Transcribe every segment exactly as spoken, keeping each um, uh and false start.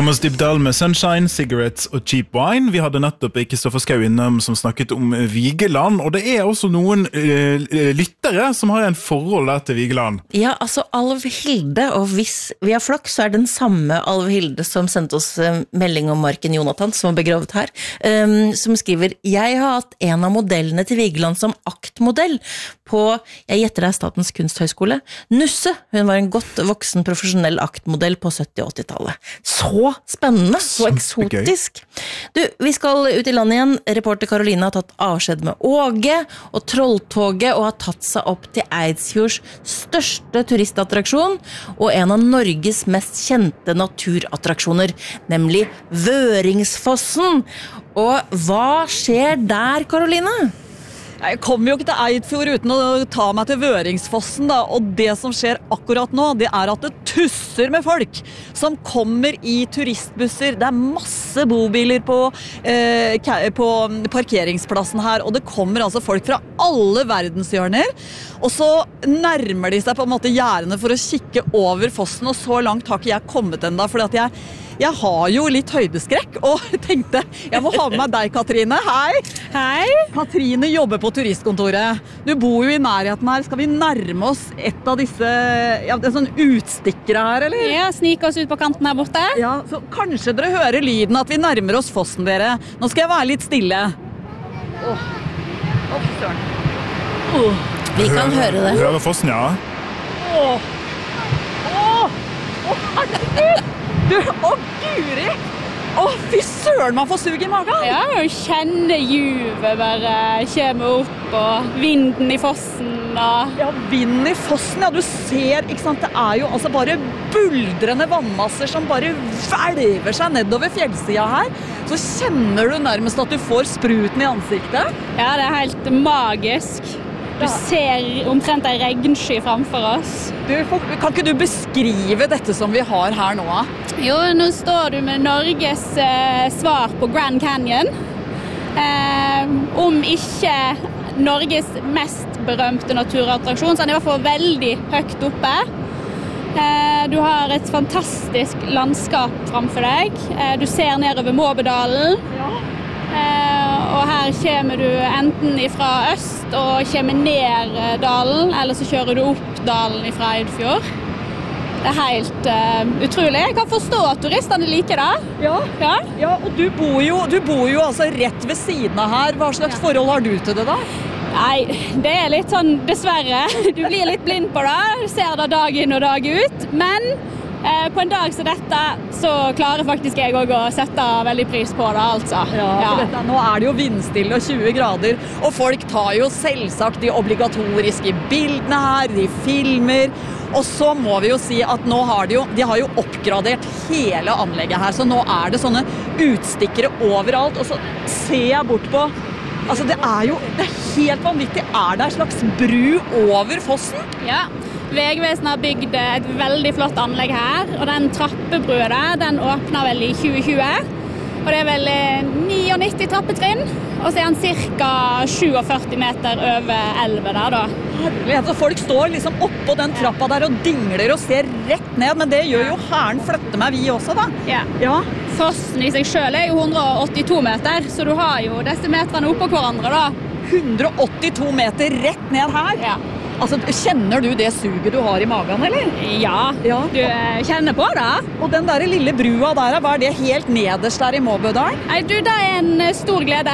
Thomas Dybdahl med Sunshine, Cigarettes og Cheap Wine. Vi hadde nettopp Kristoffer Schau innom som snakket om Vigeland, og det er også noen uh, lyttere som har en forhold der til Vigeland. Ja, altså Alv Hilde, og hvis vi har flaks, så er den samme Alv Hilde som sendte oss uh, melding om Marken Jonathan, som er begravet her, um, som skriver: Jeg har hatt en av modellene til Vigeland som aktmodell på, jeg gjetter deg, Statens Kunsthøgskole, Nusse. Hun var en godt voksen profesjonell aktmodell på sytti- og åtti-tallet. Så spennende, så eksotisk. Du, vi skal ut i landet igjen. Reporter Karoline har tatt avskjed med Åge og Trolltoget og har tatt seg opp til Eidsfjords største turistattraksjon og en av Norges mest kjente naturattraksjoner, nemlig Vøringsfossen. Og hva skjer der, Karoline? Jeg kommer jo ikke til Eidfjord uten å ta meg til Vøringsfossen da, og det som skjer akkurat nå, det er at det tusser med folk som kommer i turistbusser. Det er masse bobiler på, eh, på parkeringsplassen her, og det kommer altså folk fra alle verdenshjørner, og så nærmer de seg på en måte gjerdene for å kikke over fossen, og så langt har ikke jeg kommet enda, fordi at jeg Jeg har jo litt høydeskrekk, og tenkte, jeg må ha med meg deg, Katrine. Hei! Hei! Katrine jobber på turistkontoret. Du bor jo i nærheten her. Skal vi nærme oss et av disse, ja, det er sånn utstikkere her, eller? Ja, snike oss ut på kanten her borte. Ja, så kanskje dere hører lyden at vi nærmer oss fossen, dere. Nå skal jeg være litt stille. Åh, åh, søren. Åh, vi kan høre det. Hører fossen, ja. Åh, åh, åh, herregud! Du, å Guri! Å, fy søren, man får sug i magen! Ja, og kjenne juvet bare kommer opp, og vinden i fossen, og... Ja, vinden i fossen, ja, du ser, ikke sant, det er jo altså bare buldrende vannmasser som bare hvelver seg nedover fjellsida her. Så kjenner du nærmest at du får spruten i ansiktet. Ja, det er helt magisk. Du ser omtrent en regnsky framfor oss. Du, kan ikke du beskrive dette som vi har her nå? Jo, nå står du med Norges eh, svar på Grand Canyon. Eh, om ikke Norges mest berømte naturattraksjon, så er den i hvert fall veldig høyt oppe. Eh, du har et fantastisk landskap framfor deg. Eh, du ser nedover Måbedalen. Ja. Eh, og her kommer du enten fra øst og kommer ned dalen, eller så kjører du opp dalen fra Eidfjord. Det er helt uh, utrolig. Jeg kan forstå at turistene liker det. Ja, ja. ja og du bor, jo, du bor jo altså rett ved siden av her. Hva slags ja. forhold har du til det da? Nei, det er litt sånn, dessverre. Du blir litt blind på det. Du ser det dag inn og dag ut. Men eh, på en dag som dette, så klarer faktisk jeg også å sette veldig pris på det, altså. Ja, for ja. Dette, nå er det jo vindstille og tjue grader, og folk tar jo selvsagt de obligatoriske bildene her, de filmer, og så må vi jo si at nå har de jo, de har jo oppgradert hele anlegget her, så nå er det sånne utstikkere overalt, og så ser jeg bort på, altså det er jo, det er helt vanvittig, er det en slags bru over fossen? Ja. Vegvesenet har bygd et veldig flott anlegg her, og den trappebrua der, den åpner vel i tjue tjue. Og det er vel nittini trappetrinn, og så er den cirka førtisju meter over elven der da. Herlighet, så folk står liksom oppå den trappa der og dingler og ser rett ned, men det gjør jo herren flytte meg vi også da. Ja. Ja. Fossen i seg selv er jo hundre og åttito meter, så du har jo disse metrene oppå hverandre da. hundre og åttito meter rett ned her? Ja. Altså, kjenner du det suget du har i magen, eller? Ja, ja. Du kjenner på det. Og den der lille brua der, hva er det helt nederst der i Måbødalen? Nei, du, det er en stor glede.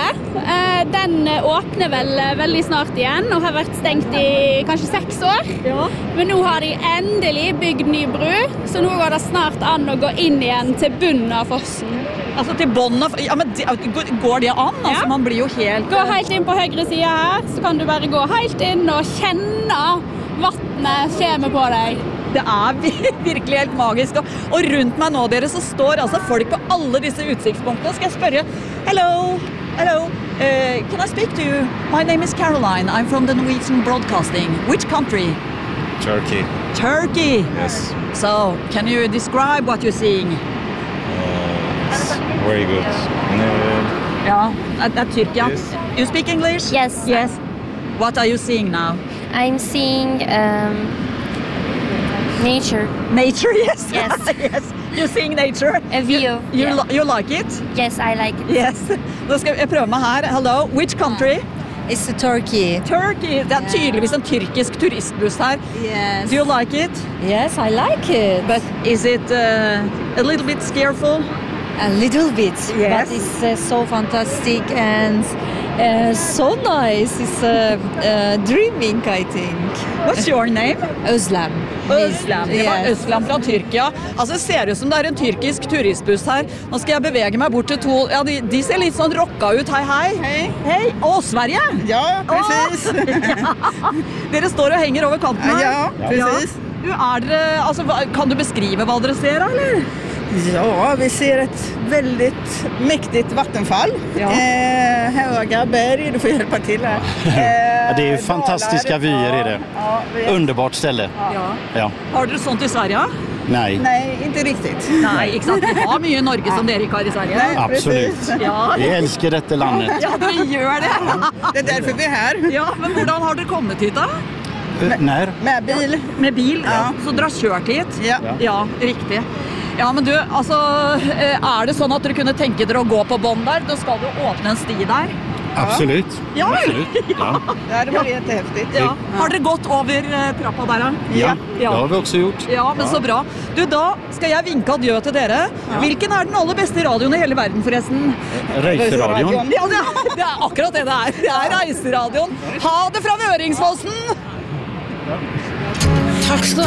Den åpner vel veldig snart igjen, og har vært stengt i kanskje seks år. Ja. Men nå har de endelig bygd ny bru, så nå går det snart an å gå inn igjen til bunnen av fossen. Altså til bånden av... Ja, men går det an? Altså, ja. Man blir jo helt... Gå helt inn på høyre siden her, så kan du bare gå helt inn og kjenne vattnet kommer på deg. Det er virkelig helt magisk. Og rundt meg nå, dere, så står altså folk på alle disse utsiktspunktene. Skal jeg spørre, hello, hello, uh, can I speak to you? My name is Caroline, I'm from the Norwegian Broadcasting. Which country? Turkey. Turkey? Yes. So, can you describe what you're seeing? Uh, it's very good. Uh, yeah, at, at Tyrkia. Yes. You speak English? Yes. Yes. What are you seeing now? I'm seeing um, Nature. Nature, yes. Yes. yes. You sing nature. A view. You, you, Yeah. li- you like it? Yes, I like it. Yes. Nå skal jeg prøve meg her. Hello, which country? It's Turkey. Turkey. Det er tydeligvis en tyrkisk turistbuss her. Yes. Do you like it? Yes, I like it. But is it uh, a little bit scareful? A little bit. Yes. But it's uh, so fantastic and uh, so nice. It's uh, uh, dreaming, I think. What's your name? Özlem. Øslam. Det var Yes. Øslam fra Tyrkia. Altså, det ser ut som det er en tyrkisk turistbuss her. Nå skal jeg bevege meg bort til to. Ja, de, de ser litt sånn rocka ut. Hei, hei. Hei. Hei. Å, Sverige! Ja, precis. ja. Dere står og henger over kanten her. Ja, precis. Du, er dere, altså, hva- kan du beskrive hva dere ser, eller? Ja, vi ser ett väldigt mäktigt vattenfall. Ja. Eh, höga berg, du får hjälpa till här. Eh, Det är ju fantastiska dalar. vyer i det. Ja, vi, Underbart ställe. Ja. Ja. Har dere sånt i Sverige? Nej, nej, inte riktigt. Nei, ikke sant? Vi har mye i Norge som dere ikke har i Sverige. Nej, absolut. precis. Ja, Vi älskar detta landet. ja dere gjør det. Det är därför vi är här. Ja, men hvordan har dere kommet hit da? Eh, När? Med bil. Med bil? Ja. Så dere har kjørt hit? Ja. Ja, riktig. Ja, men du, altså, eh, er det sånn at dere kunne tenke dere å gå på bånd der? Da skal du åpne en sti der. Absolut. Ja, Absolut. Ja. Det hade varit jättehäftigt. Ja. Har dere gått over eh, trappa der, da? Ja, det har vi också gjort. Ja, men så bra. Du, da skal jeg vinke adjø til dere. Hvilken er den aller beste radioen i hele verden, forresten? Reiseradion. Ja, det er, det er akkurat det det er. Det er Reiseradioen. Ha det fra Vøringsfossen! Takk skal du ha.